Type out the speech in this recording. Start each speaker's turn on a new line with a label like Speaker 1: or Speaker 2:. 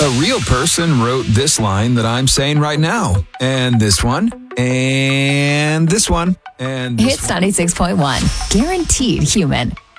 Speaker 1: A real person wrote this line that I'm saying right now. And this one. And this one. And this
Speaker 2: Hits 96.1. Guaranteed human.